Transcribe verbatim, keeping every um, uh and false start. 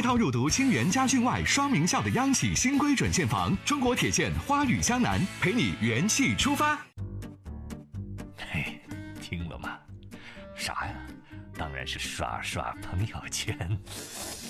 套入读清源家训外双名校的央企新规准现房，中国铁线花语江南陪你元气出发。 嘿，听了吗？啥呀？当然是刷刷朋友圈。